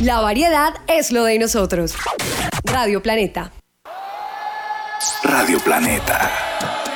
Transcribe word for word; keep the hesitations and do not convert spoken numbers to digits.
La variedad es lo de nosotros. Radio Planeta. Radio Planeta.